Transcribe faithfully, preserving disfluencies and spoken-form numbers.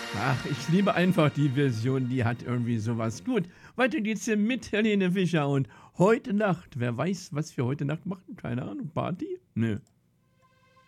Ach, ich liebe einfach die Version, die hat irgendwie sowas. Gut, weiter geht's hier mit Helene Fischer und „Heute Nacht“. Wer weiß, was wir heute Nacht machen? Keine Ahnung, Party? Nö.